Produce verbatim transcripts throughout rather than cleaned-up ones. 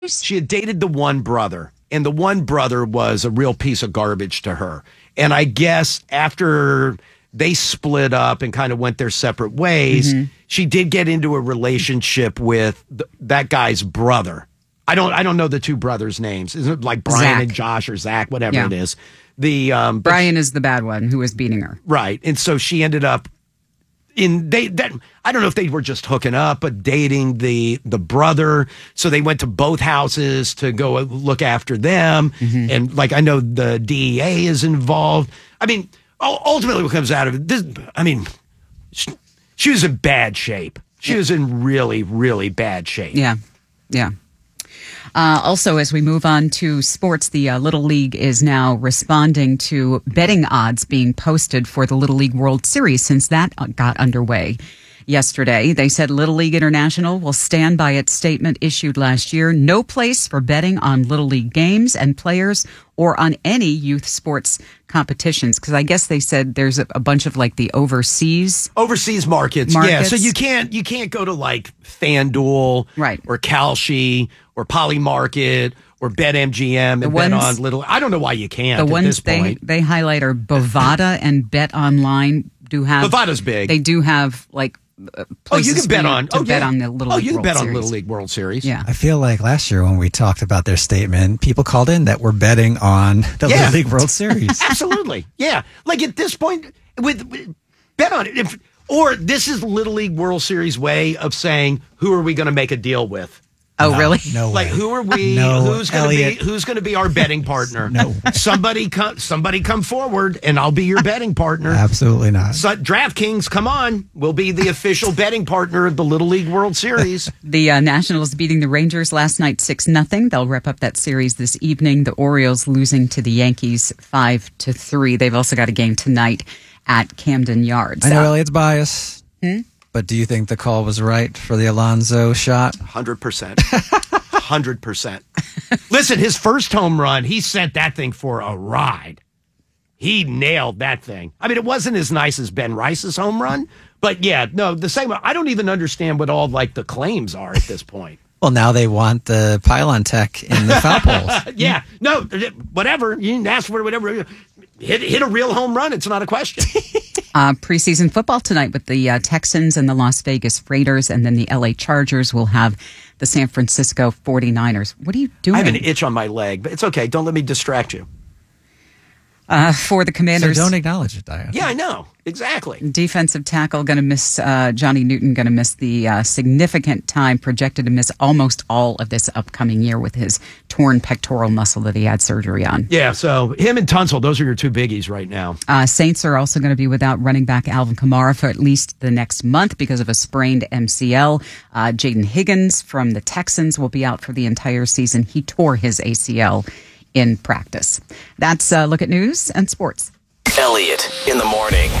She had dated the one brother, and the one brother was a real piece of garbage to her. And I guess after they split up and kind of went their separate ways, mm-hmm. she did get into a relationship with th- that guy's brother. I don't I don't know the two brothers' names. Isn't it like Brian Zach. and Josh or Zach, whatever yeah. it is? The um, Brian is the bad one who was beating her. Right. And so she ended up in they that I don't know if they were just hooking up, but dating the the brother. So they went to both houses to go look after them. Mm-hmm. And like I know the D E A is involved. I mean, ultimately what comes out of it, this, I mean, she, she was in bad shape. She was in really, really bad shape. Yeah. Yeah. Uh, also, as we move on to sports, the uh, Little League is now responding to betting odds being posted for the Little League World Series since that got underway yesterday. They said Little League International will stand by its statement issued last year. No place for betting on Little League games and players or on any youth sports competitions. Because I guess they said there's a, a bunch of like the overseas overseas markets. markets. Yeah, so you can't you can't go to like FanDuel, right, or Kalshi or Poly Market or BetMGM and the bet ones, on Little. I don't know why you can't. The at ones this they point. they highlight are Bovada and Bet Online. Do have Bovada's big. They do have like. Uh, oh, you can bet on. To oh, bet yeah. on the Little oh, League you can World bet Series. on Little League World Series. Yeah, I feel like last year when we talked about their statement, people called in that we're betting on the yeah. Little League World Series. Absolutely, yeah. Like at this point, with, with bet on it. If, or this is Little League World Series way of saying, who are we going to make a deal with? Oh, no, really? No way. Like, who are we? No, who's going to be? Elliot. Who's going to be our betting partner? No. Somebody come. Somebody come forward, and I'll be your betting partner. Absolutely not. So, DraftKings, come on! We'll be the official betting partner of the Little League World Series. The uh, Nationals beating the Rangers last night six nothing. They'll wrap up that series this evening. The Orioles losing to the Yankees five to three. They've also got a game tonight at Camden Yards. I know Elliot's bias, hmm? but do you think the call was right for the Alonso shot? Hundred percent. Hundred percent. Listen, his first home run, he sent that thing for a ride. He nailed that thing. I mean, it wasn't as nice as Ben Rice's home run, but yeah, no, the same. I don't even understand what all like the claims are at this point. Well, now they want the pylon tech in the foul poles. Yeah, no, whatever. You can ask for whatever. Hit, hit a real home run. It's not a question. uh, preseason football tonight with the uh, Texans and the Las Vegas Raiders, and then the L A Chargers will have the San Francisco forty-niners. What are you doing? I have an itch on my leg, but it's okay. Don't let me distract you. Uh, for the Commanders. So don't acknowledge it, Diane. Yeah, I know. Exactly. Defensive tackle going to miss, uh, Johnny Newton going to miss the uh, significant time, projected to miss almost all of this upcoming year with his torn pectoral muscle that he had surgery on. Yeah, so him and Tunsil, those are your two biggies right now. Uh, Saints are also going to be without running back Alvin Kamara for at least the next month because of a sprained M C L. Uh, Jaden Higgins from the Texans will be out for the entire season. He tore his A C L in practice. That's a look at news and sports. Elliot in the morning.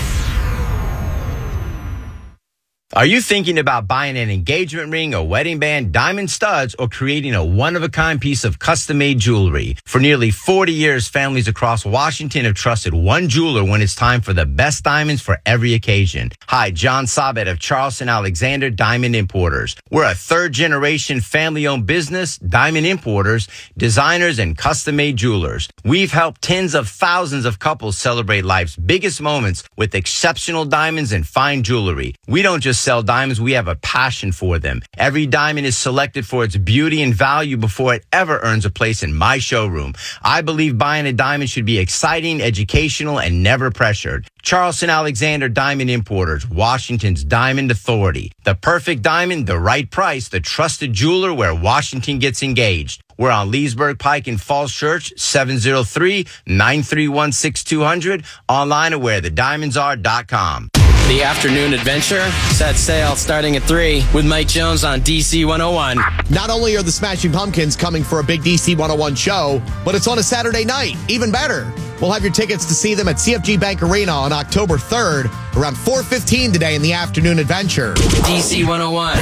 Are you thinking about buying an engagement ring, a wedding band, diamond studs, or creating a one-of-a-kind piece of custom-made jewelry? For nearly forty years, families across Washington have trusted one jeweler when it's time for the best diamonds for every occasion. Hi, John Sabet of Charleston Alexander Diamond Importers. We're a third-generation family-owned business, diamond importers, designers, and custom-made jewelers. We've helped tens of thousands of couples celebrate life's biggest moments with exceptional diamonds and fine jewelry. We don't just sell diamonds, we have a passion for them. Every diamond is selected for its beauty and value before it ever earns a place in my showroom. I believe buying a diamond should be exciting, educational, and never pressured. Charleston Alexander Diamond Importers, Washington's Diamond Authority. The perfect diamond, the right price, the trusted jeweler where Washington gets engaged. We're on Leesburg Pike in Falls Church, seven oh three, nine three one, six two zero zero, online at where the diamonds are dot com. The afternoon adventure set sail starting at three with Mike Jones on D C one oh one. Not only are the Smashing Pumpkins coming for a big D C one oh one show, but it's on a Saturday night. Even better. We'll have your tickets to see them at C F G Bank Arena on October third, around four fifteen today in the afternoon adventure. D C one oh one.